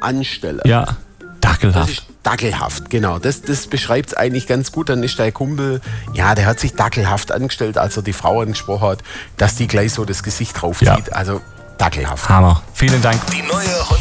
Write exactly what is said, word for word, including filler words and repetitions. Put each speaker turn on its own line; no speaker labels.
anstellen.
Ja, dackelhaft.
Das ist dackelhaft, genau. Das, das beschreibt es eigentlich ganz gut. Dann ist der Kumpel, ja, der hat sich dackelhaft angestellt, als er die Frau angesprochen hat, dass die gleich so das Gesicht draufzieht.
Ja.
Also dackelhaft.
Hammer. Vielen Dank.
Die neue